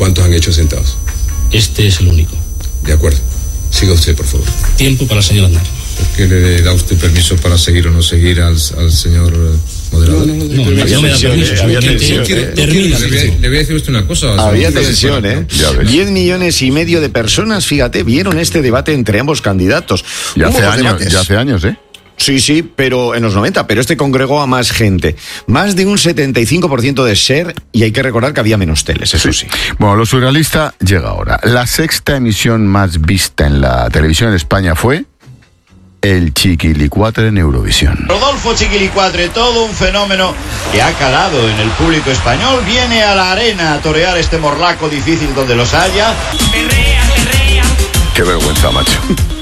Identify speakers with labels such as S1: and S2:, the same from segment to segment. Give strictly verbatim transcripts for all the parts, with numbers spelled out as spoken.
S1: ¿Cuántos han hecho sentados?
S2: Este es el único.
S1: De acuerdo. Siga usted, por favor.
S2: Tiempo para el señor Aznar.
S1: ¿Por qué le da usted permiso para seguir o no seguir al, al señor moderador?
S2: No, no, no, no, no, no me da permiso.
S3: Había tensión, ¿eh?
S2: Termina.
S1: Le, le voy a decir usted una cosa.
S3: Había tensión, ¿eh? diez millones y medio de personas, fíjate, vieron este debate entre ambos candidatos.
S4: Ya hace
S3: Hubo
S4: años,
S3: debates.
S4: ya hace años, ¿eh?
S3: Sí, sí, pero en los noventa, pero este congregó a más gente. Más de un setenta y cinco por ciento de SER, y hay que recordar que había menos teles, eso sí.
S4: Bueno, lo surrealista llega ahora. La sexta emisión más vista en la televisión en España fue el Chiquilicuatre en Eurovisión.
S5: Rodolfo Chiquilicuatre, todo un fenómeno que ha calado en el público español, viene a la arena a torear este morlaco difícil donde los haya. Perrea,
S4: perrea. Qué vergüenza, macho.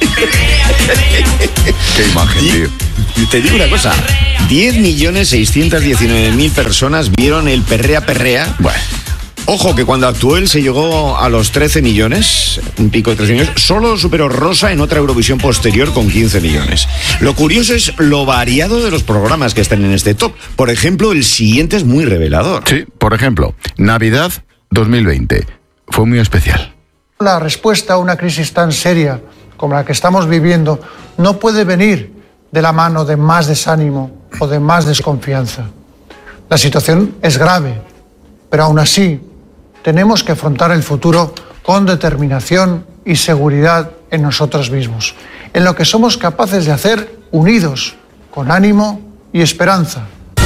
S4: Qué imagen, tío.
S3: Y te digo una cosa, diez millones seiscientos diecinueve mil personas vieron el Perrea Perrea. Bueno, ojo que cuando actuó él se llegó a los trece millones, un pico de trece millones, solo superó Rosa en otra Eurovisión posterior con quince millones. Lo curioso es lo variado de los programas que están en este top. Por ejemplo, el siguiente es muy revelador.
S4: Sí, por ejemplo, Navidad dos mil veinte. Fue muy especial.
S6: La respuesta a una crisis tan seria como la que estamos viviendo no puede venir de la mano de más desánimo o de más desconfianza. La situación es grave, pero aún así tenemos que afrontar el futuro con determinación y seguridad en nosotros mismos, en lo que somos capaces de hacer unidos, con ánimo y esperanza.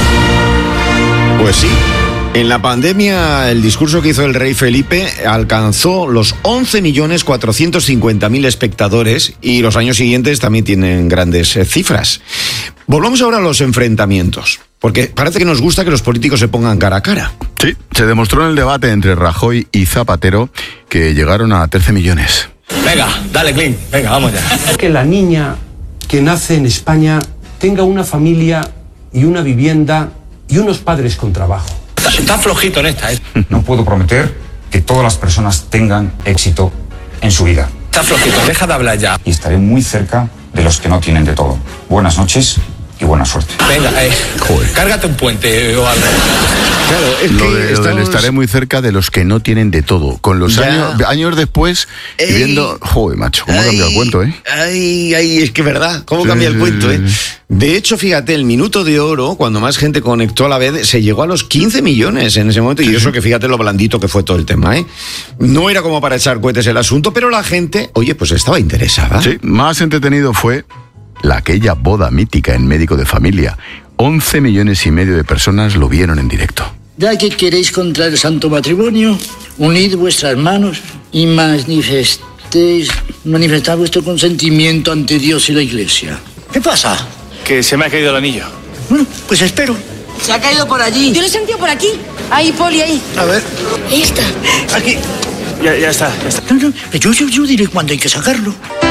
S3: Pues sí. En la pandemia, el discurso que hizo el rey Felipe alcanzó los once millones cuatrocientos cincuenta mil espectadores y los años siguientes también tienen grandes cifras. Volvamos ahora a los enfrentamientos, porque parece que nos gusta que los políticos se pongan cara a cara.
S4: Sí, se demostró en el debate entre Rajoy y Zapatero que llegaron a trece millones.
S7: Venga, dale, Clint, venga, vamos ya.
S8: Que la niña que nace en España tenga una familia y una vivienda y unos padres con trabajo.
S7: Está flojito en esta, ¿eh?
S9: No puedo prometer que todas las personas tengan éxito en su vida.
S7: Está flojito, deja de hablar ya.
S9: Y estaré muy cerca de los que no tienen de todo. Buenas noches y buena suerte.
S7: Venga, eh, Joder. Cárgate un puente o algo.
S3: Claro, es
S4: lo
S3: que
S4: de,
S3: estamos...
S4: lo del estaré muy cerca de los que no tienen de todo. Con los años, años después, y viendo... Joder, macho, cómo
S3: ay,
S4: cambia el cuento, ¿eh?
S3: Ay, ay, es que verdad, cómo
S4: sí,
S3: cambia el
S4: sí,
S3: cuento,
S4: sí.
S3: ¿eh? De hecho, fíjate, el minuto de oro, cuando más gente conectó a la vez, se llegó a los quince millones en ese momento, y eso que fíjate lo blandito que fue todo el tema, ¿eh? No era como para echar cohetes el asunto, pero la gente, oye, pues estaba interesada.
S4: Sí, más entretenido fue la aquella boda mítica en Médico de Familia. once millones y medio de personas lo vieron en directo.
S10: Ya que queréis contraer el santo matrimonio, unid vuestras manos y manifestéis, manifestad vuestro consentimiento ante Dios y la Iglesia. ¿Qué pasa?
S7: Que se me ha caído el anillo.
S10: Bueno, pues espero.
S11: Se ha caído por allí. Yo lo he sentido por aquí. Ahí, Poli, ahí.
S10: A ver.
S11: Ahí está.
S10: Aquí.
S7: Ya, ya está, ya está.
S10: No, no, yo, yo, yo diré cuándo hay que sacarlo.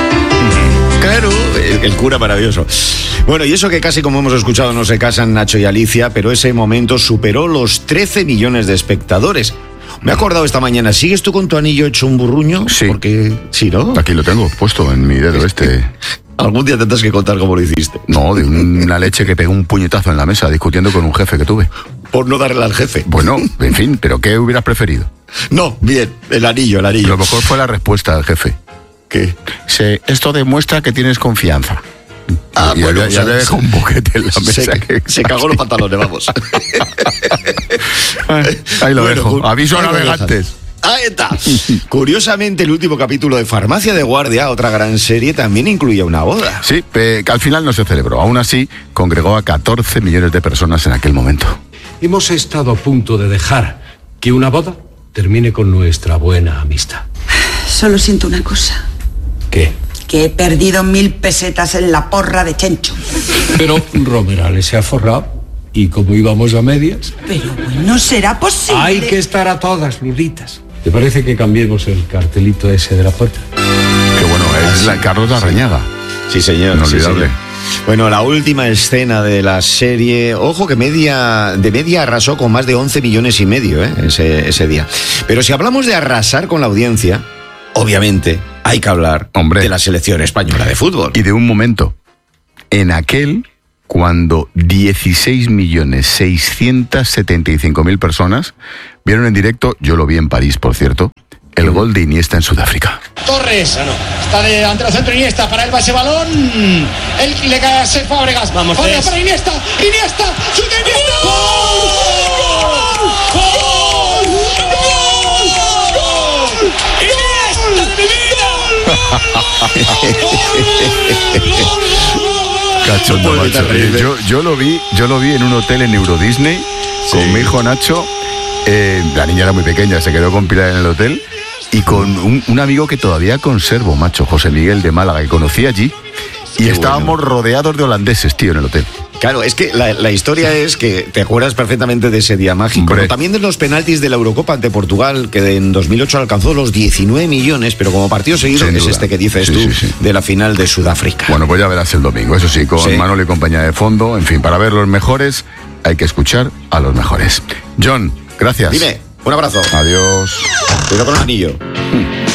S3: Claro, el, el cura maravilloso. Bueno, y eso que casi como hemos escuchado no se casan Nacho y Alicia, pero ese momento superó los trece millones de espectadores. Me he acordado esta mañana, ¿sigues tú con tu anillo hecho un burruño?
S4: Sí.
S3: Porque, sí, ¿no?
S4: Aquí lo tengo, puesto en mi dedo este.
S3: Algún día tendrás que contar cómo lo hiciste.
S4: No, de una leche que pegó un puñetazo en la mesa discutiendo con un jefe que tuve.
S3: Por no darle al jefe.
S4: Bueno, en fin, ¿pero qué hubieras preferido?
S3: No, bien, el anillo, el anillo.
S4: Lo mejor fue la respuesta del jefe.
S3: ¿Qué?
S4: Se, esto demuestra que tienes confianza.
S3: Ah,
S4: y
S3: bueno,
S4: ya le dejó un boquete en la mesa.
S3: Se,
S4: que...
S3: se cagó los pantalones, vamos.
S4: Ahí lo
S3: bueno,
S4: dejo. Aviso a navegantes.
S3: Ahí está. Curiosamente, el último capítulo de Farmacia de Guardia, otra gran serie, también incluía una boda.
S4: Sí, que al final no se celebró. Aún así, congregó a catorce millones de personas en aquel momento.
S8: Hemos estado a punto de dejar que una boda termine con nuestra buena amistad.
S11: Solo siento una cosa.
S8: ¿Qué?
S11: Que he perdido mil pesetas en la porra de Chencho.
S8: Pero Romerales se ha forrado. ¿Y como íbamos a medias?
S11: Pero no será posible.
S8: Hay que estar a todas, Lurditas. ¿Te parece que cambiemos el cartelito ese de la puerta?
S4: Qué bueno, es la Carlos Larrañaga.
S3: Sí, señor.
S4: Inolvidable.
S3: Sí, señor. Bueno, la última escena de la serie, ojo que media de media arrasó con más de once millones y medio ¿eh? ese, ese día. Pero si hablamos de arrasar con la audiencia, obviamente hay que hablar
S4: Hombre.
S3: de la selección española de fútbol.
S4: Y de un momento. En aquel cuando dieciséis millones seiscientos setenta y cinco mil personas vieron en directo, yo lo vi en París, por cierto, el gol de Iniesta en Sudáfrica.
S12: Torres, está delante del centro Iniesta, para él va ese balón, él le cae a Cesc Fábregas, vamos, Fábregas para Iniesta, Iniesta, ¡Chute Iniesta! ¡Gol! ¡Gol! ¡Gol! ¡Iniesta de mi vida!
S4: Cachondo, macho. Yo, yo lo vi, yo lo vi en un hotel en Euro Disney, sí, con mi hijo Nacho. Eh, la niña era muy pequeña, se quedó con Pilar en el hotel. Y con un, un amigo que todavía conservo, macho, José Miguel de Málaga, que conocí allí. Y Qué estábamos bueno. rodeados de holandeses, tío, en el hotel.
S3: Claro, es que la, la historia es que te acuerdas perfectamente de ese día mágico, pero también de los penaltis de la Eurocopa ante Portugal, que en dos mil ocho alcanzó los diecinueve millones, pero como partido seguido es este que dices sí, tú, sí, sí. de la final de Sudáfrica.
S4: Bueno, pues ya verás el domingo, eso sí, con sí. Manolo y compañía de fondo. En fin, para ver los mejores hay que escuchar a los mejores. John, gracias.
S3: Dime, un abrazo.
S4: Adiós.
S3: Cuidado con el anillo.